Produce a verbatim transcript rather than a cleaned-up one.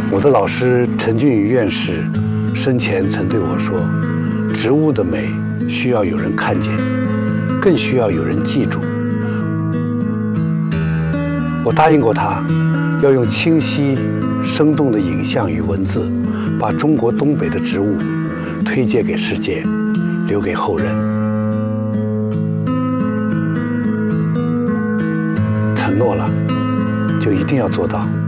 我的老师陈俊宇院士生前曾对我说：“植物的美需要有人看见，更需要有人记住。”我答应过他，要用清晰、生动的影像与文字，把中国东北的植物推荐给世界，留给后人。承诺了，就一定要做到。